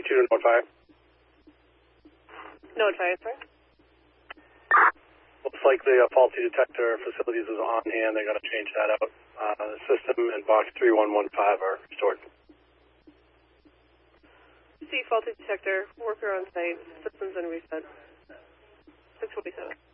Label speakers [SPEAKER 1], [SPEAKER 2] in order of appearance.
[SPEAKER 1] to notify.
[SPEAKER 2] Notify us, right?
[SPEAKER 1] Looks like the faulty detector facilities is on hand. They're going to change that out. The system and box 3115 are restored.
[SPEAKER 2] C, faulty detector, worker on site, systems and reset. 647.